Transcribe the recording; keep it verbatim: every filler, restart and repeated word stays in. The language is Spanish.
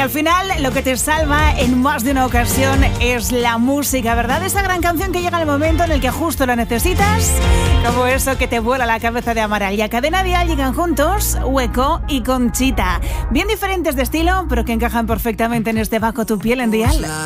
al final lo que te salva en más de una ocasión es la música, ¿verdad? Esa gran canción que llega en el momento en el que justo la necesitas, como eso que te vuela la cabeza de Amaral. Y a Cadena Dial llegan juntos Hueco y Conchita, bien diferentes de estilo, pero que encajan perfectamente en este Bajo tu piel en Dial.